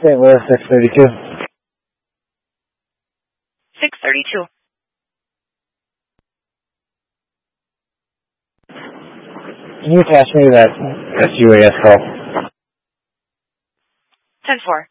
St. Louis 632. 632. Can you attach me to that UAS call? 10-4.